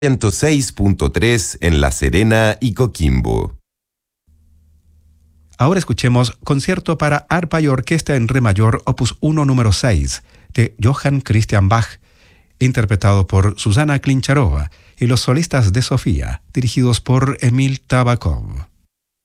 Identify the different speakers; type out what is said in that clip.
Speaker 1: 106.3 en La Serena y Coquimbo.
Speaker 2: Ahora escuchemos Concierto para arpa y orquesta en re mayor, opus 1 número 6, de Johann Christian Bach, interpretado por Susana Klincharova y los solistas de Sofía, dirigidos por Emil Tabakov.